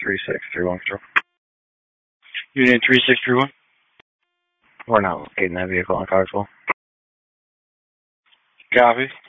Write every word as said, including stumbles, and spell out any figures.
three six three one control. Unit three six three one. We're not locating that vehicle on Cogswell. Copy.